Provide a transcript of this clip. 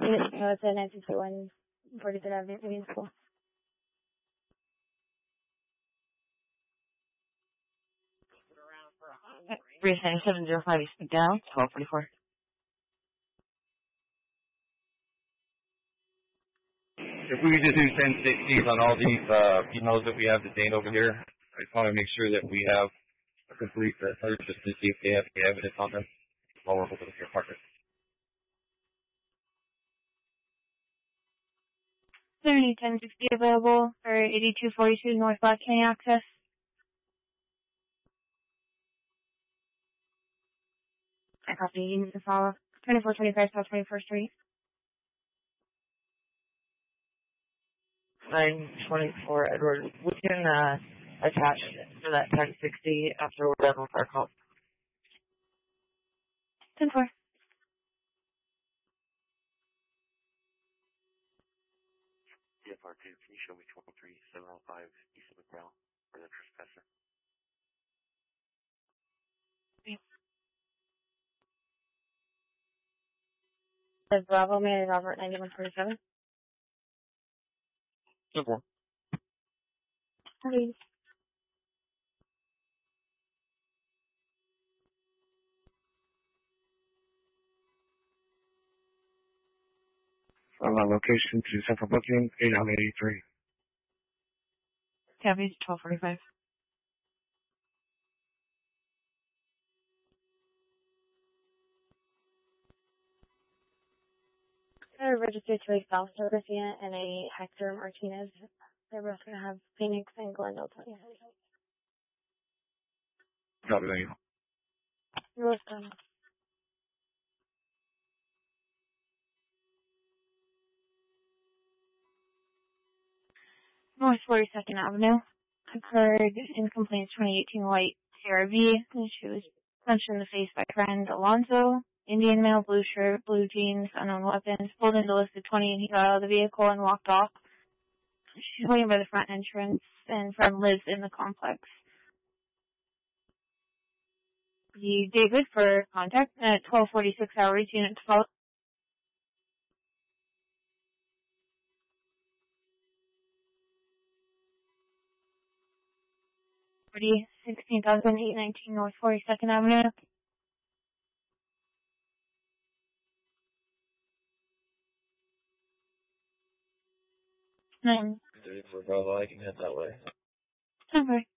No, it's a 961 43rd Avenue, Indian School. Reason 705, you speak down, 1244. If we could just do 1060s on all these emails that we have to date over here, I just want to make sure that we have a complete search just to see if they have any evidence on them while we're over here, partner. Is there any 1060 available for 8242 North Black Canyon access? I copy. You need to follow 2425 South 21st Street. 924 Edward. We can attach to that 1060 after we're done with our call. 10-4. DFR2, can you show me 12705 East of McGraw for the trespasser? Says Bravo, Mary Robert, 9147. 10-4. Please. From our location to central booking, 8983. Tabby's 1245. Registered to a South Garcia and a Hector Martinez. They're both going to have Phoenix and Glendale 20. Copy that. You're welcome. North 42nd Avenue. Occurred in complaints 2018 white CRV. She was punched in the face by friend Alonzo. Indian male, blue shirt, blue jeans, unknown weapons. Pulled into listed 20 and he got out of the vehicle and walked off. She's waiting by the front entrance and friend lives in the complex. The David for contact at 1246 hours unit 12. 16,819 North 42nd Avenue. For Bravo, I can head that way. Okay.